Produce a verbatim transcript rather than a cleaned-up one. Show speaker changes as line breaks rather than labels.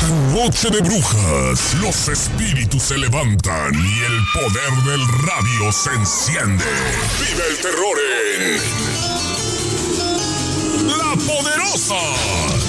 Esta noche de brujas, los espíritus se levantan y el poder del radio se enciende. ¡Vive el terror en La Poderosa!